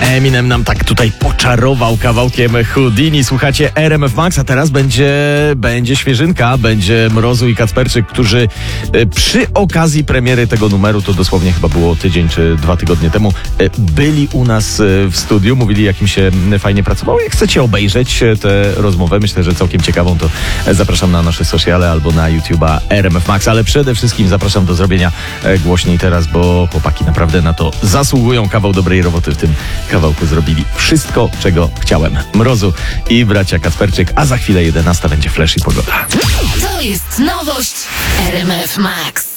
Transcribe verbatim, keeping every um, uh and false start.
Eminem nam tak tutaj poczarował kawałkiem Houdini. Słuchacie R M F Max, a teraz będzie, będzie świeżynka, będzie Mrozu i Kacperczyk, którzy przy okazji premiery tego numeru, to dosłownie chyba było tydzień czy dwa tygodnie temu, byli u nas w studiu, mówili, jak im się fajnie pracowało. Jak chcecie obejrzeć tę rozmowę, myślę, że całkiem ciekawą, to zapraszam na nasze sociale albo na YouTube'a R M F Max, ale przede wszystkim zapraszam do zrobienia głośniej teraz, bo chłopaki naprawdę na to zasługują. Kawał dobrej roboty w tym kawałku zrobili. Wszystko, czego chciałem. Mrozu i bracia Kacperczyk, a za chwilę jedenasta będzie Flash i pogoda. To jest nowość R M F Max.